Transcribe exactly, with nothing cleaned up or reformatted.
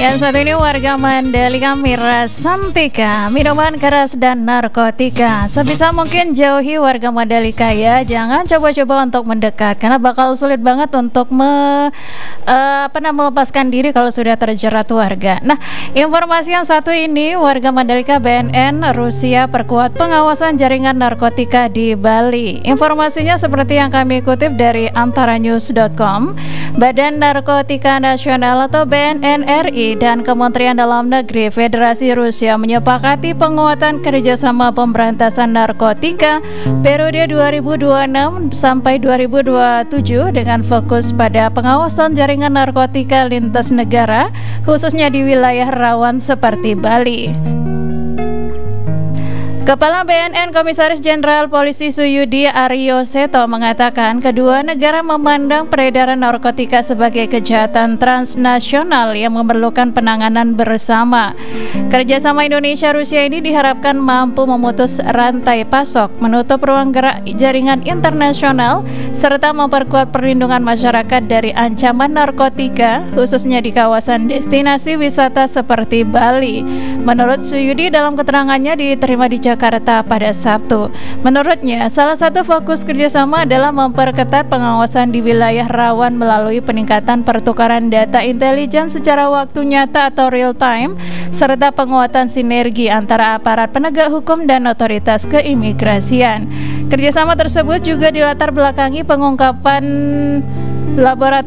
Yang satu ini warga Mandalika miras santika, minuman keras dan narkotika. Sebisa mungkin jauhi warga Mandalika ya. Jangan coba-coba untuk mendekat karena bakal sulit banget untuk me, uh, apa namanya melepaskan diri kalau sudah terjerat warga. Nah, informasi yang satu ini warga Mandalika B N N Rusia perkuat pengawasan jaringan narkotika di Bali. Informasinya seperti yang kami kutip dari antara news dot com. Badan Narkotika Nasional atau B N N R I dan Kementerian Dalam Negeri Federasi Rusia menyepakati penguatan kerjasama pemberantasan narkotika periode dua ribu dua puluh enam sampai dua ribu dua puluh tujuh dengan fokus pada pengawasan jaringan narkotika lintas negara, khususnya di wilayah rawan seperti Bali. Kepala B N N Komisaris Jenderal Polisi Suyudi Aryo Seto mengatakan kedua negara memandang peredaran narkotika sebagai kejahatan transnasional yang memerlukan penanganan bersama. Kerjasama Indonesia-Rusia ini diharapkan mampu memutus rantai pasok, menutup ruang gerak jaringan internasional, serta memperkuat perlindungan masyarakat dari ancaman narkotika, khususnya di kawasan destinasi wisata seperti Bali. Menurut Suyudi dalam keterangannya diterima di Jakarta pada Sabtu. Menurutnya, salah satu fokus kerjasama adalah memperketat pengawasan di wilayah rawan melalui peningkatan pertukaran data intelijen secara waktu nyata atau real time, serta penguatan sinergi antara aparat penegak hukum dan otoritas keimigrasian. Kerjasama tersebut juga dilatar belakangi pengungkapan laboratorium